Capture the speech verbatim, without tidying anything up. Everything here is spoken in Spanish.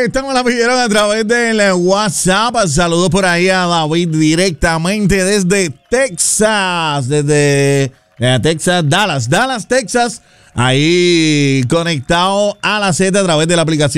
esta me la pidieron a través del WhatsApp. Saludos por ahí a David directamente desde Texas. Desde eh, Texas, Dallas, Dallas, Texas. Ahí conectado a la Z a través de la aplicación